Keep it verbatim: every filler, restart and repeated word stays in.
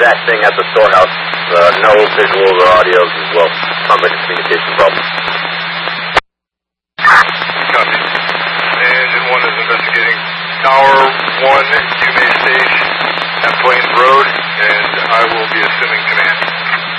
exact thing at the storehouse. Uh, no visuals or audios as well. Common communication problem. Copy. Engine one is investigating. Tower one, you may stage at Plains Road, and I will be assuming command.